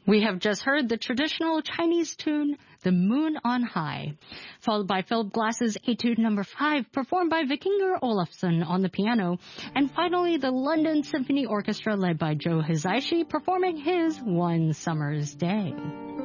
We have just heard the traditional Chinese tune, The Moon on High, followed by Philip Glass's Etude No. 5, performed by Vikingur Olafsson on the piano, and finally the London Symphony Orchestra led by Joe Hisaishi performing his One Summer's Day.